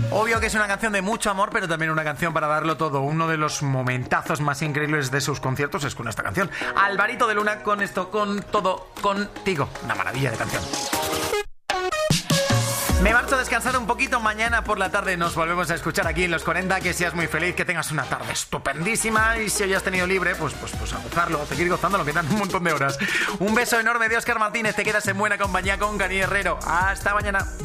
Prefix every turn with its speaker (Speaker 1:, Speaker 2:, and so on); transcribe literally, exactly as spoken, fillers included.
Speaker 1: Obvio que es una canción de mucho amor, pero también una canción para darlo todo. Uno de los momentazos más increíbles de sus conciertos es con esta canción. Alvarito de Luna con esto, con todo, contigo. Una maravilla de canción. Me marcho a descansar un poquito. Mañana por la tarde nos volvemos a escuchar aquí en Los cuarenta. Que seas muy feliz, que tengas una tarde estupendísima. Y si hoy has tenido libre, pues, pues, pues a gozarlo, a seguir gozando, lo que dan un montón de horas. Un beso enorme de Óscar Martínez. Te quedas en buena compañía con Gani Herrero. Hasta mañana.